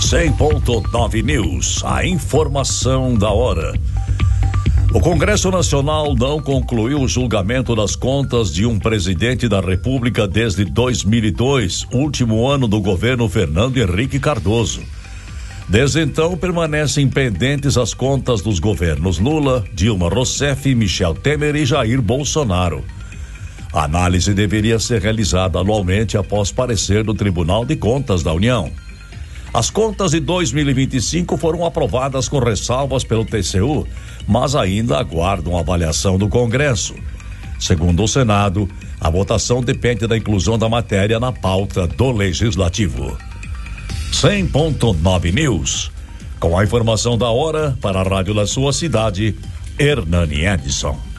100.9 News, a informação da hora. O Congresso Nacional não concluiu o julgamento das contas de um presidente da República desde 2002, último ano do governo Fernando Henrique Cardoso. Desde então, permanecem pendentes as contas dos governos Lula, Dilma Rousseff, Michel Temer e Jair Bolsonaro. A análise deveria ser realizada anualmente após parecer do Tribunal de Contas da União. As contas de 2025 foram aprovadas com ressalvas pelo TCU, mas ainda aguardam avaliação do Congresso. Segundo o Senado, a votação depende da inclusão da matéria na pauta do Legislativo. 100.9 News, com a informação da hora para a rádio da sua cidade, Hernani Edson.